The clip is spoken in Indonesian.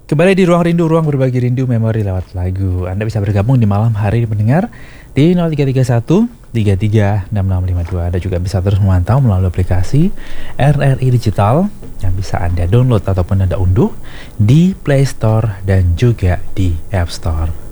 Kembali di Ruang Rindu, ruang berbagi rindu memori lewat lagu. Anda bisa bergabung di malam hari pendengar di 0331 336652. Anda juga bisa terus memantau melalui aplikasi RRI Digital yang bisa Anda download ataupun Anda unduh di Play Store dan juga di App Store.